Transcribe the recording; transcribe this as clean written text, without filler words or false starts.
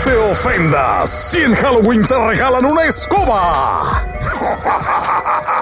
te ofendas. Si en Halloween te regalan una escoba.